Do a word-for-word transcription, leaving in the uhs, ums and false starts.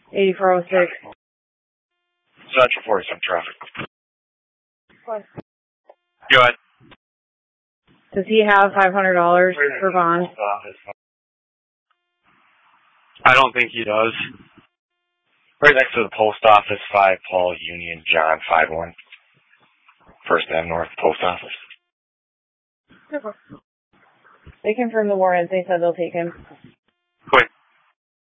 eighty-four oh six. Central forty-seven traffic. What? Go ahead. Does he have five hundred dollars for bond? I don't think he does. Right next to the post office, five Paul Union John five one. First Ave North Post Office. They confirmed the warrant. They said they'll take him.